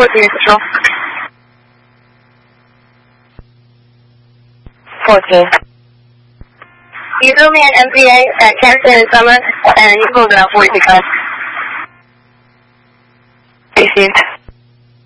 14 Central. 14. You threw me an MPA at Kensington and Summer, and you pulled it out 46 times. Received.